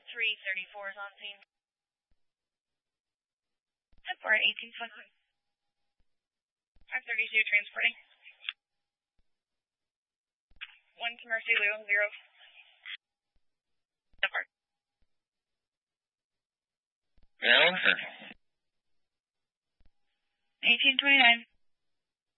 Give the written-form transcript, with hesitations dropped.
334 is on scene. 10-4 at 1821. 532 transporting. 1 to Mercy, Leo, 0. 10-4. Yeah, sir. 1829.